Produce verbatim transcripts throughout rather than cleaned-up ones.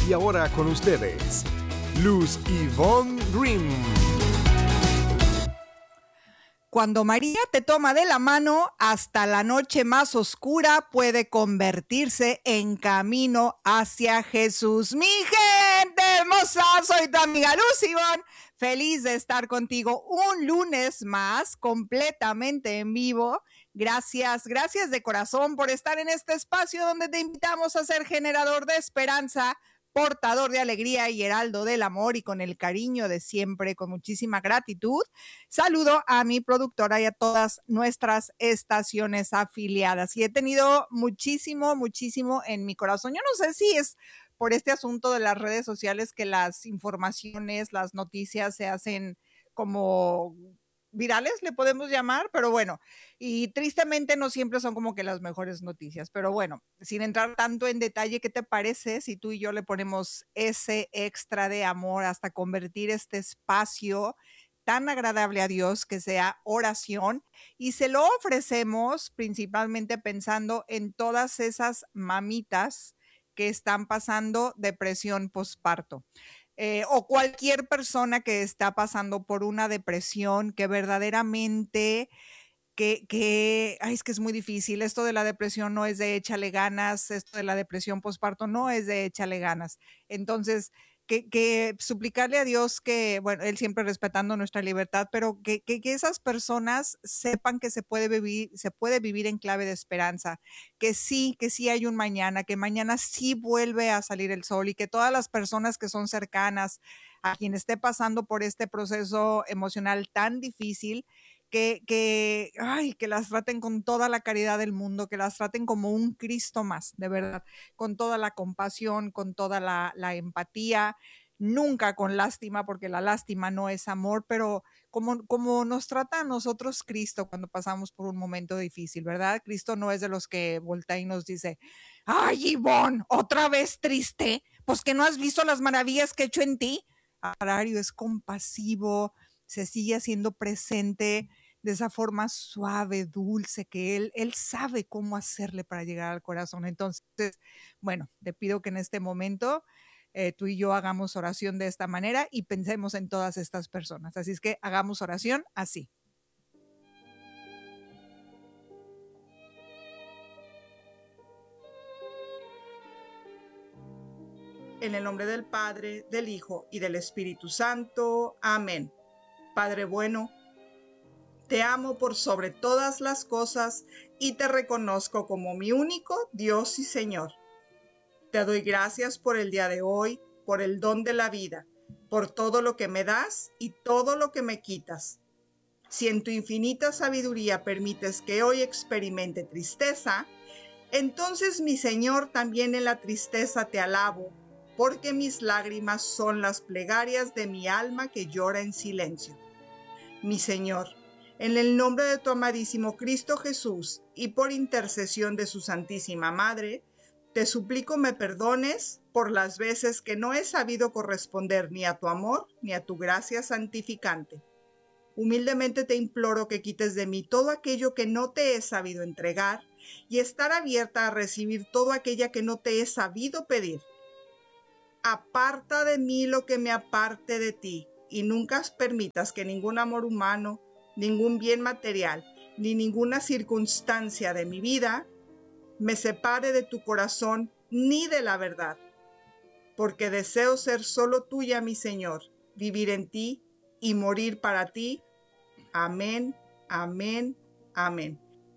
Y ahora con ustedes, Luz Ivonne Grimm. Cuando María te toma de la mano, hasta la noche más oscura puede convertirse en camino hacia Jesús. Mi gente hermosa, soy tu amiga Luz Ivonne, feliz de estar contigo un lunes más, completamente en vivo. Gracias, gracias de corazón por estar en este espacio donde te invitamos a ser generador de esperanza, portador de alegría y heraldo del amor, y con el cariño de siempre, con muchísima gratitud, saludo a mi productora y a todas nuestras estaciones afiliadas. Y he tenido muchísimo, muchísimo en mi corazón. Yo no sé si es por este asunto de las redes sociales que las informaciones, las noticias se hacen como virales, le podemos llamar, pero bueno, y tristemente no siempre son como que las mejores noticias, pero bueno, sin entrar tanto en detalle, ¿qué te parece si tú y yo le ponemos ese extra de amor hasta convertir este espacio tan agradable a Dios, que sea oración, y se lo ofrecemos principalmente pensando en todas esas mamitas que están pasando depresión postparto? Eh, o cualquier persona que está pasando por una depresión que verdaderamente, que, que, ay, es que es muy difícil. Esto de la depresión no es de échale ganas, esto de la depresión postparto no es de échale ganas. Entonces, que, que suplicarle a Dios que, bueno, Él siempre respetando nuestra libertad, pero que, que, que esas personas sepan que se puede vivir, se puede vivir en clave de esperanza, que sí, que sí hay un mañana, que mañana sí vuelve a salir el sol, y que todas las personas que son cercanas a quien esté pasando por este proceso emocional tan difícil, que, que, ay, que las traten con toda la caridad del mundo, que las traten como un Cristo más, de verdad, con toda la compasión, con toda la, la empatía, nunca con lástima, porque la lástima no es amor, pero como, como nos trata a nosotros Cristo cuando pasamos por un momento difícil, ¿verdad? Cristo no es de los que voltea y nos dice, ay, Ivonne, otra vez triste, pues que no has visto las maravillas que he hecho en ti. Al contrario, es compasivo, se sigue haciendo presente de esa forma suave, dulce, que él, él sabe cómo hacerle para llegar al corazón. Entonces, bueno, te pido que en este momento eh, tú y yo hagamos oración de esta manera y pensemos en todas estas personas. Así es que hagamos oración así. En el nombre del Padre, del Hijo y del Espíritu Santo. Amén. Padre bueno, te amo por sobre todas las cosas y te reconozco como mi único Dios y Señor. Te doy gracias por el día de hoy, por el don de la vida, por todo lo que me das y todo lo que me quitas. Si en tu infinita sabiduría permites que hoy experimente tristeza, entonces, mi Señor, también en la tristeza te alabo, porque mis lágrimas son las plegarias de mi alma que llora en silencio. Mi Señor, en el nombre de tu amadísimo Cristo Jesús y por intercesión de su Santísima Madre, te suplico me perdones por las veces que no he sabido corresponder ni a tu amor ni a tu gracia santificante. Humildemente te imploro que quites de mí todo aquello que no te he sabido entregar y estar abierta a recibir todo aquello que no te he sabido pedir. Aparta de mí lo que me aparte de ti, y nunca permitas que ningún amor humano, ningún bien material, ni ninguna circunstancia de mi vida me separe de tu corazón ni de la verdad, porque deseo ser solo tuya, mi Señor, vivir en ti y morir para ti. Amén, amén, amén.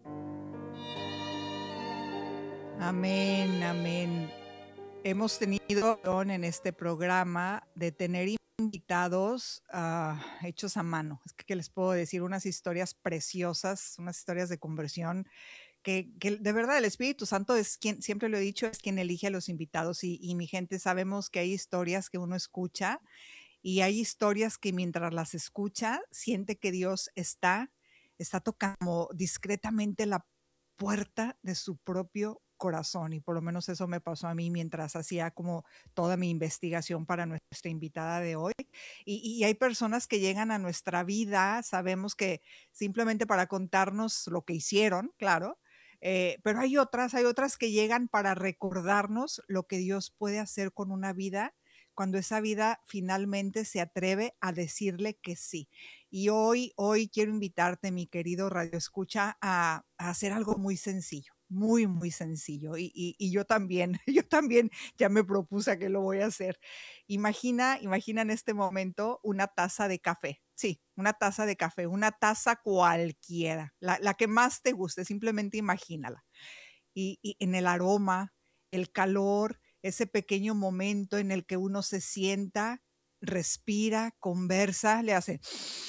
Amén, amén. Hemos tenido en este programa de tener invitados uh, hechos a mano. Es que, ¿qué les puedo decir? Unas historias preciosas, unas historias de conversión que, que de verdad el Espíritu Santo es quien, siempre lo he dicho, es quien elige a los invitados, y, y mi gente, sabemos que hay historias que uno escucha y hay historias que mientras las escucha siente que Dios está, está tocando discretamente la puerta de su propio corazón, y por lo menos eso me pasó a mí mientras hacía como toda mi investigación para nuestra invitada de hoy. Y, y hay personas que llegan a nuestra vida, sabemos que simplemente para contarnos lo que hicieron, claro, Eh, pero hay otras, hay otras que llegan para recordarnos lo que Dios puede hacer con una vida cuando esa vida finalmente se atreve a decirle que sí. Y hoy, hoy quiero invitarte, mi querido Radio Escucha, a, a hacer algo muy sencillo, muy, muy sencillo. Y, y, y yo también, yo también ya me propuse que lo voy a hacer. Imagina, imagina en este momento una taza de café. Sí, una taza de café, una taza cualquiera, la, la que más te guste, simplemente imagínala. Y, y en el aroma, el calor, ese pequeño momento en el que uno se sienta, respira, conversa, le hace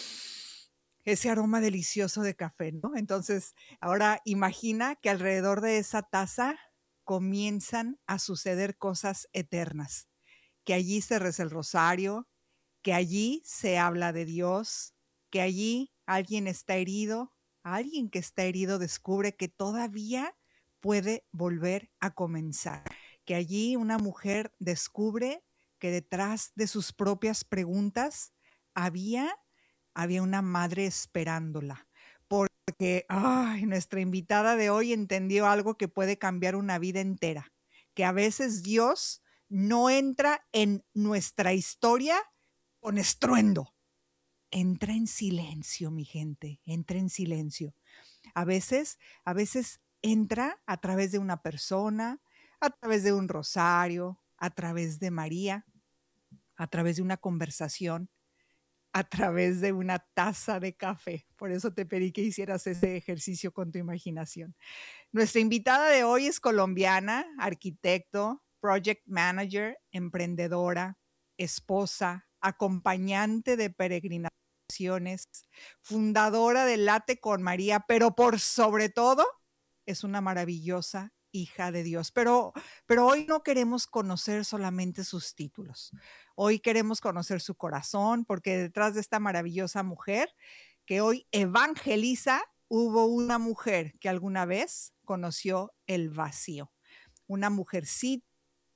ese aroma delicioso de café, ¿no? Entonces, ahora imagina que alrededor de esa taza comienzan a suceder cosas eternas, que allí se reza el rosario, que allí se habla de Dios, que allí alguien está herido, alguien que está herido descubre que todavía puede volver a comenzar, que allí una mujer descubre que detrás de sus propias preguntas había, había una madre esperándola. Porque ay, nuestra invitada de hoy entendió algo que puede cambiar una vida entera, que a veces Dios no entra en nuestra historia con estruendo. Entra en silencio, mi gente, entra en silencio. A veces, a veces entra a través de una persona, a través de un rosario, a través de María, a través de una conversación, a través de una taza de café. Por eso te pedí que hicieras ese ejercicio con tu imaginación. Nuestra invitada de hoy es colombiana, arquitecto, project manager, emprendedora, esposa, acompañante de peregrinaciones, fundadora de Late con María, pero por sobre todo es una maravillosa hija de Dios. Pero, pero hoy no queremos conocer solamente sus títulos. Hoy queremos conocer su corazón, porque detrás de esta maravillosa mujer que hoy evangeliza, hubo una mujer que alguna vez conoció el vacío. Una mujercita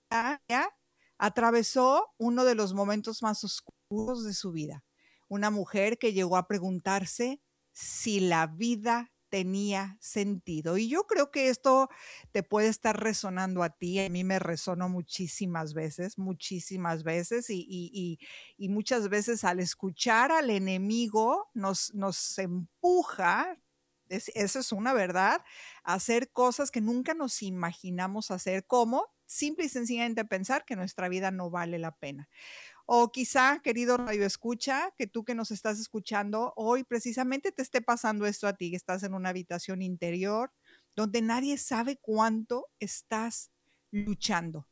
ya atravesó uno de los momentos más oscuros de su vida. Una mujer que llegó a preguntarse si la vida tenía sentido. Y yo creo que esto te puede estar resonando a ti. A mí me resonó muchísimas veces, muchísimas veces. Y, y, y, y muchas veces al escuchar al enemigo nos, nos empuja, es, eso es una verdad, a hacer cosas que nunca nos imaginamos hacer, como simple y sencillamente pensar que nuestra vida no vale la pena. O quizá, querido Radio Escucha, que tú que nos estás escuchando hoy precisamente te esté pasando esto a ti, que estás en una habitación interior donde nadie sabe cuánto estás luchando.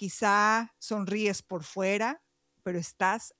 Quizá sonríes por fuera, pero estás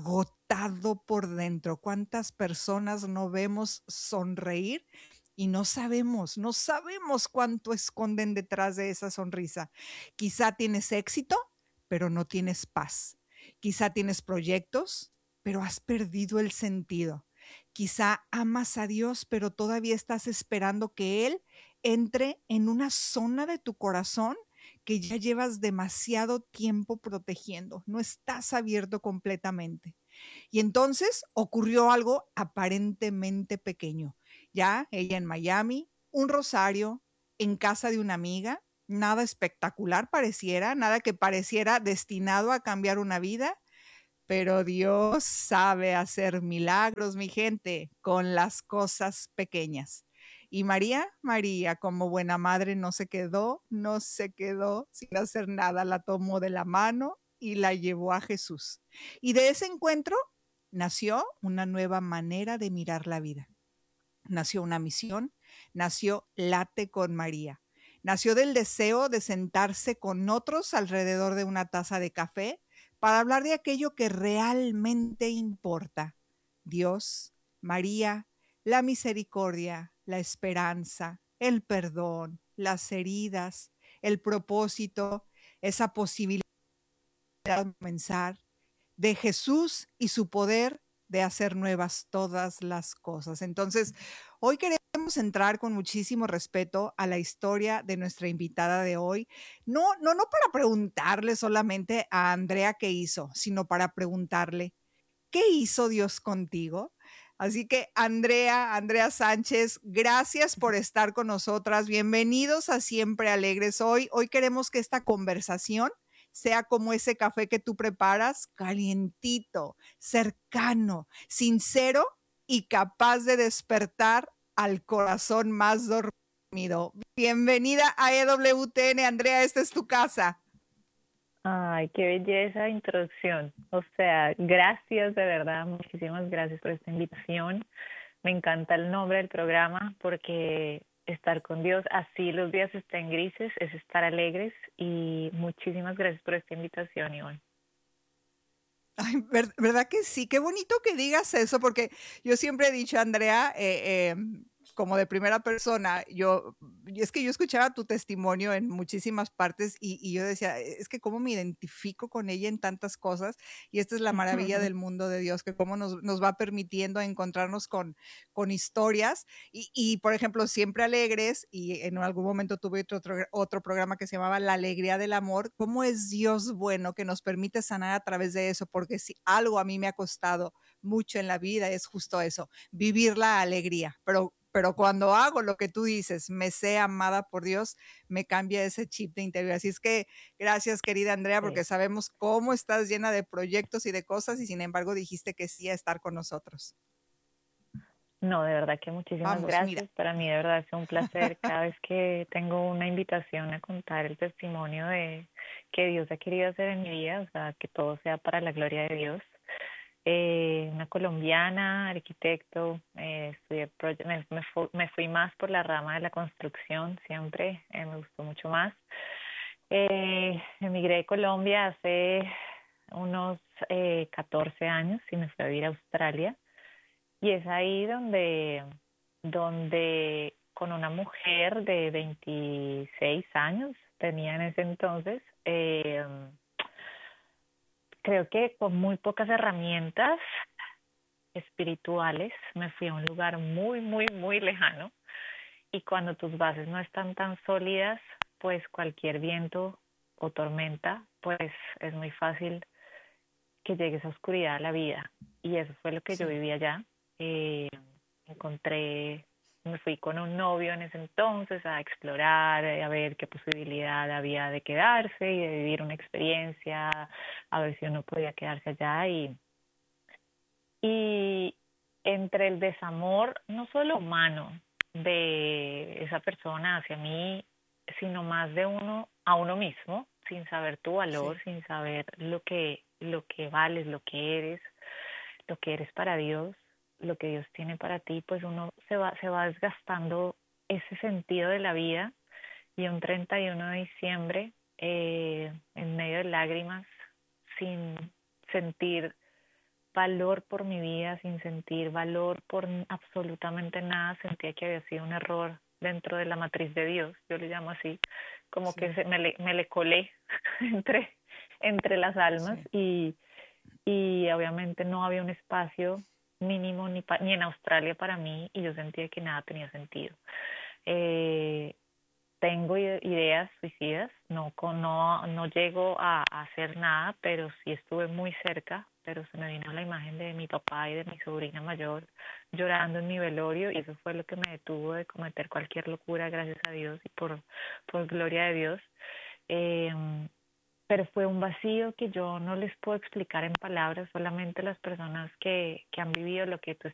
agotado por dentro. ¿Cuántas personas no vemos sonreír y no sabemos, no sabemos cuánto esconden detrás de esa sonrisa? Quizá tienes éxito, pero no tienes paz. Quizá tienes proyectos, pero has perdido el sentido. Quizá amas a Dios, pero todavía estás esperando que Él entre en una zona de tu corazón que ya llevas demasiado tiempo protegiendo. No estás abierto completamente. Y entonces ocurrió algo aparentemente pequeño. Ya ella en Miami, un rosario en casa de una amiga, nada espectacular pareciera, nada que pareciera destinado a cambiar una vida, pero Dios sabe hacer milagros, mi gente, con las cosas pequeñas. Y María, María, como buena madre, no se quedó, no se quedó sin hacer nada, la tomó de la mano y la llevó a Jesús. Y de ese encuentro nació una nueva manera de mirar la vida. Nació una misión, nació Late con María. Nació del deseo de sentarse con otros alrededor de una taza de café para hablar de aquello que realmente importa. Dios, María, la misericordia, la esperanza, el perdón, las heridas, el propósito, esa posibilidad de comenzar, de Jesús y su poder de hacer nuevas todas las cosas. Entonces, hoy queremos entrar con muchísimo respeto a la historia de nuestra invitada de hoy. No, no, no para preguntarle solamente a Andrea qué hizo, sino para preguntarle, ¿qué hizo Dios contigo? Así que Andrea, Andrea Sánchez, gracias por estar con nosotras. Bienvenidos a Siempre Alegres. Hoy, hoy queremos que esta conversación sea como ese café que tú preparas, calientito, cercano, sincero y capaz de despertar al corazón más dormido. Bienvenida a E W T N, Andrea, esta es tu casa. Ay, qué belleza de introducción. O sea, gracias de verdad, muchísimas gracias por esta invitación. Me encanta el nombre del programa porque estar con Dios, así los días estén grises, es estar alegres, y muchísimas gracias por esta invitación, Ivonne. Ay, ver- ¿verdad que sí? Qué bonito que digas eso, porque yo siempre he dicho, Andrea, eh, eh, como de primera persona, yo, y es que yo escuchaba tu testimonio en muchísimas partes y, y yo decía, "E, es que cómo me identifico con ella en tantas cosas, y esta es la maravilla del mundo de Dios, que cómo nos, nos va permitiendo encontrarnos con, con historias y, y, por ejemplo, Siempre Alegres, y en algún momento tuve otro, otro, otro programa que se llamaba La Alegría del Amor. ¿Cómo es Dios bueno que nos permite sanar a través de eso? Porque si algo a mí me ha costado mucho en la vida es justo eso, vivir la alegría, pero pero cuando hago lo que tú dices, me sé amada por Dios, me cambia ese chip de interior. Así es que gracias, querida Andrea, porque Sí. sabemos cómo estás llena de proyectos y de cosas y sin embargo dijiste que sí a estar con nosotros. No, de verdad que muchísimas Vamos, mira. gracias. Para mí de verdad es un placer cada vez que tengo una invitación a contar el testimonio de que Dios ha querido hacer en mi vida, o sea, que todo sea para la gloria de Dios. Eh, una colombiana, arquitecto, eh, estudié proye- me, me, fu- me fui más por la rama de la construcción, siempre eh, me gustó mucho más. Eh, emigré de Colombia hace unos eh, catorce años y me fui a vivir a Australia. Y es ahí donde, donde con una mujer de veintiséis años, tenía en ese entonces, eh, creo que con muy pocas herramientas espirituales, me fui a un lugar muy, muy, muy lejano. Y cuando tus bases no están tan sólidas, pues cualquier viento o tormenta, pues es muy fácil que llegue esa oscuridad a la vida. Y eso fue lo que yo Sí. viví allá. Eh, encontré, me fui con un novio en ese entonces a explorar, eh, a ver qué posibilidad había de quedarse y de vivir una experiencia, a ver si uno podía quedarse allá. Y, y entre el desamor, no solo humano, de esa persona hacia mí, sino más de uno a uno mismo, sin saber tu valor, Sí. sin saber lo que, lo que vales, lo que eres, lo que eres para Dios, lo que Dios tiene para ti, pues uno se va, se va desgastando ese sentido de la vida. Y un treinta y uno de diciembre, eh, en medio de lágrimas, sin sentir valor por mi vida, sin sentir valor por absolutamente nada, sentía que había sido un error dentro de la matriz de Dios, yo le llamo así, como Sí. que se, me, le, me le colé entre, entre las almas. Sí. y, y obviamente no había un espacio mínimo ni, pa, ni en Australia para mí, y yo sentía que nada tenía sentido. Eh, tengo ideas suicidas, no, no, no llego a, a hacer nada, pero sí estuve muy cerca, pero se me vino la imagen de mi papá y de mi sobrina mayor llorando en mi velorio, y eso fue lo que me detuvo de cometer cualquier locura, gracias a Dios y por, por gloria de Dios. Eh, pero fue un vacío que yo no les puedo explicar en palabras, solamente las personas que, que han vivido lo que tú